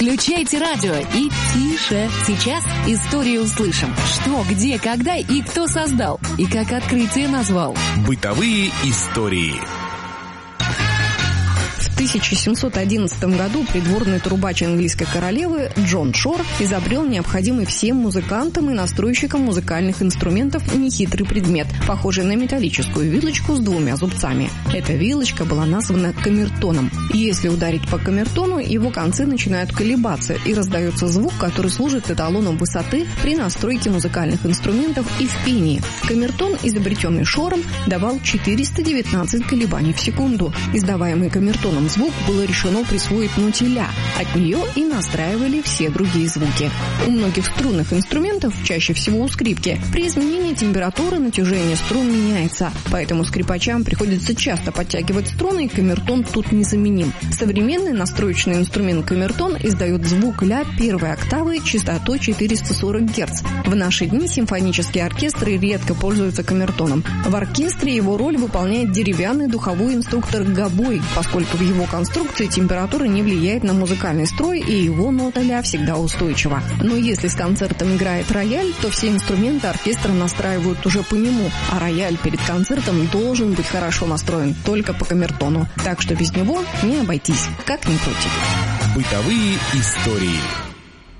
Включайте радио и тише. Сейчас историю услышим. Что, где, когда и кто создал. И как открытие назвал. Бытовые истории. В 1711 году придворный трубач английской королевы Джон Шор изобрел необходимый всем музыкантам и настройщикам музыкальных инструментов нехитрый предмет, похожий на металлическую вилочку с двумя зубцами. Эта вилочка была названа камертоном. Если ударить по камертону, его концы начинают колебаться, и раздается звук, который служит эталоном высоты при настройке музыкальных инструментов и в пении. Камертон, изобретенный Шором, давал 419 колебаний в секунду. Издаваемый камертоном звук было решено присвоить ноте ля. От нее и настраивали все другие звуки. У многих струнных инструментов, чаще всего у скрипки, при изменении температуры натяжение струн меняется, поэтому скрипачам приходится часто подтягивать струны, и камертон тут незаменим. Современный настроечный инструмент камертон издает звук ля первой октавы частотой 440 Гц. В наши дни симфонические оркестры редко пользуются камертоном. В оркестре его роль выполняет деревянный духовой инструктор гобой, поскольку в его конструкции температура не влияет на музыкальный строй, и его нота ля всегда устойчива. Но если с концертом играет рояль, то все инструменты оркестра настраивают уже по нему, а рояль перед концертом должен быть хорошо настроен только по камертону. Так что без него не обойтись, как ни крути. Бытовые истории.